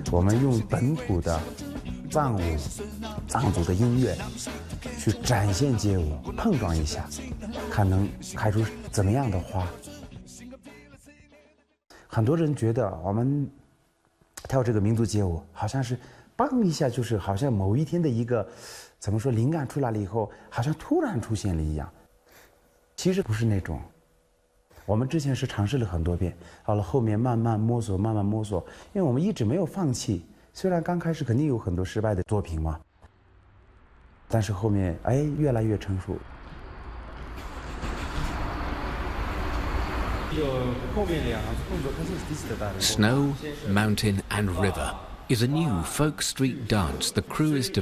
我们用本土的藏舞、藏族的音乐去展现街舞，碰撞一下，看能开出怎么样的花。很多人觉得我们跳这个民族街舞，好像是嘣一下，就是好像某一天的一个怎么说灵感出来了以后，好像突然出现了一样。其实不是那种。我们之前是尝试了很多遍，到了后面慢慢摸索，慢慢摸索，因为我们一直没有放弃。虽然刚开始肯定有很多失败的作品嘛，但是后面越来越成熟。 Snow, Mountain and River is a new folk street dance the crew is